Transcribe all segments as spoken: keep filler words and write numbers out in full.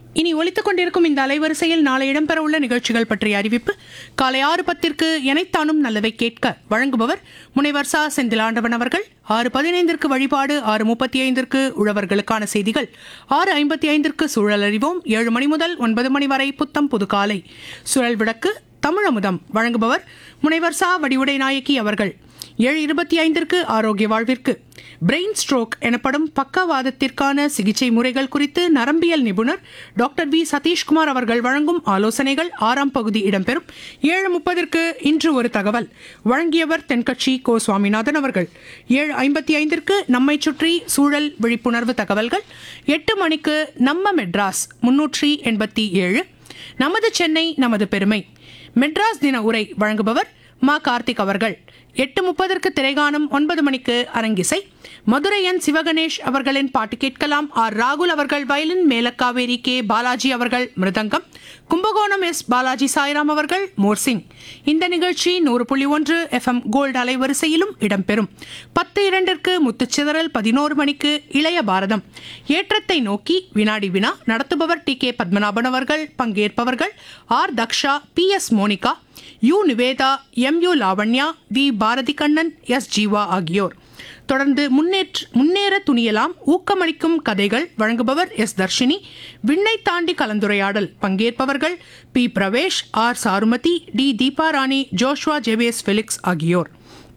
இனி ஒலித்துக் கொண்டிருக்கும் இந்த அலைவரிசையில் நாளை இடம்பெறவுள்ள நிகழ்ச்சிகள் பற்றிய அறிவிப்பு. காலை ஆறு பத்திற்கு எனைத்தானும் நல்லவை கேட்க வழங்குபவர் முனைவர் சா செந்திலாண்டவன் அவர்கள். ஆறு பதினைந்திற்கு வழிபாடு, ஆறு முப்பத்தி ஐந்திற்கு உழவர்களுக்கான செய்திகள், ஆறு ஐம்பத்தி ஐந்திற்கு சூழல் அறிவோம், ஏழு மணி முதல் ஒன்பது மணி வரை புத்தம் புது காலை சுழல் விளக்கு தமிழமுதம் வழங்குபவர் முனைவர் சா வடிவுடை நாயக்கி அவர்கள். ஏழு இருபத்தி ஐந்திற்கு ஆரோக்கிய வாழ்விற்கு பிரெயின் ஸ்ட்ரோக் எனப்படும் பக்கவாதத்திற்கான சிகிச்சை முறைகள் குறித்து நரம்பியல் நிபுணர் டாக்டர் வி சதீஷ்குமார் அவர்கள் வழங்கும் ஆலோசனைகள் ஆறாம் பகுதி இடம்பெறும். ஏழு முப்பதற்கு இன்று ஒரு தகவல் வழங்கியவர் தென்கட்சி கோ சுவாமிநாதன் அவர்கள். ஏழு ஐம்பத்தி ஐந்திற்கு நம்மை சுற்றி சூழல் விழிப்புணர்வு தகவல்கள். எட்டு மணிக்கு நம்ம மெட்ராஸ் முன்னூற்றி எண்பத்தி ஏழு நமது சென்னை நமது பெருமை மெட்ராஸ் தின உரை வழங்குபவர் மா கார்த்திக் அவர்கள். எட்டு முப்பதற்கு திரைகானம். ஒன்பது மணிக்கு அரங்கிசை. மதுரை என் சிவகணேஷ் அவர்களின் பாட்டு கேட்கலாம். ஆர் ராகுல் அவர்கள் வயலின், மேலக்காவேரி கே பாலாஜி அவர்கள் மிருதங்கம், கும்பகோணம் எஸ் பாலாஜி சாய்ராம் அவர்கள் மோர்சிங். இந்த நிகழ்ச்சி நூறு புள்ளி ஒன்று எஃப் எம் கோல்டு அலைவரிசையிலும் இடம்பெறும். பத்து இரண்டிற்கு முத்துச்சிதறல். பதினோரு மணிக்கு இளைய பாரதம் ஏற்றத்தை நோக்கி வினாடி வினா. நடத்துபவர் டி கே பத்மநாபன் அவர்கள். பங்கேற்பவர்கள் R Daksha, B S Monica, U Nivetha, M U Lavanya, we Bharathi Kannan, S Jeeva ஆகியோர். தொடர்ந்து முன்னேற்ற முன்னேற துணியலாம் ஊக்கமளிக்கும் கதைகள் வழங்குபவர் எஸ் தர்ஷினி. விண்ணை தாண்டி கலந்துரையாடல் பங்கேற்பவர்கள் B Pravesh, R Charumathi, D Deeparani, Joshua ஜெவேஸ் Felix ஆகியோர்.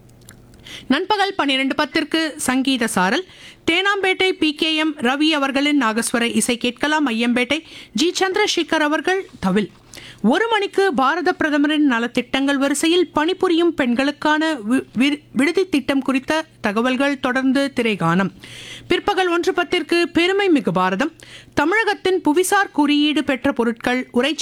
நண்பகல் பன்னிரண்டு பத்திற்கு சங்கீத சாரல். Teynampet B K M Ravi அவர்களின் நாகஸ்வர இசை கேட்கலாம். ஐயம்பேட்டை ஜி சந்திரசேகர் அவர்கள் தவில். ஒரு மணிக்கு பாரத பிரதமரின் நலத்திட்டங்கள் வரிசையில் பணிபுரியும் பெண்களுக்கான விடுதி திட்டம் குறித்த தகவல்கள். தொடர்ந்து திரைகானம். பிற்பகல் ஒன்று பத்திற்கு பெருமை மிகு பாரதம் தமிழகத்தின் புவிசார் குறியீடு பெற்ற பொருட்கள் உரை